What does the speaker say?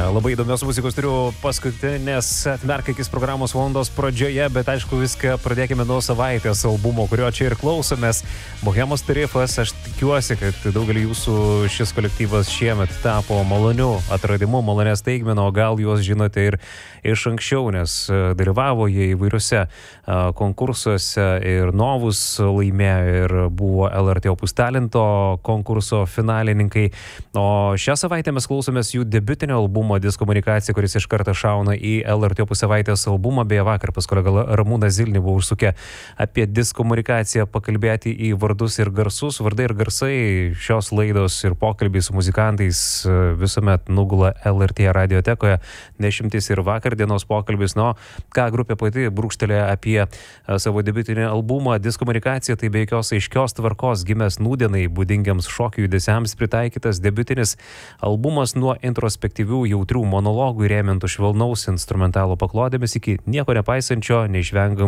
Labai įdomios muzikos turiu paskutinės Atmerk akis programos valandos pradžioje, bet aišku viską pradėkime nuo savaitės albumo, kurio čia ir klausomės. Bohemos tarifas, aš tikiuosi, kad daugelį jūsų šis kolektyvas šiemet tapo maloniu atradimu, malonės staigmena, o gal juos žinote ir iš anksčiau, nes dalyvavo jie įvairiuose konkursuose ir Novus laimėjo ir buvo LRT Opus Talento konkurso finalininkai. O šią savaitę mes klausomės jų debiutinio albumo Diskomunikacija, kuris iš karto šauna į LRT Opus savaitės albumą. Beje, vakar pas kolega Ramūną Zilnį buvo užsukę apie Diskomunikaciją pakalbėti į vardus ir garsus. Vardai ir garsai šios laidos ir pokalbiai su muzikantais visuomet nugula LRT radiotekoje. Dešimtis ir vakar dienos pokalbis. Nu, ką grupė pati brūkštelė apie savo debiutinį albumą Diskomunikacija, tai be jokios aiškios tvarkos gimęs nūdienai būdingiams šokių judesiams pritaikytas debiutinis albumas nuo introspektyvių jautrių monologų įrėmintų švelnaus instrumentalo paklodėmis iki nieko nepaisančio, neišvengiamų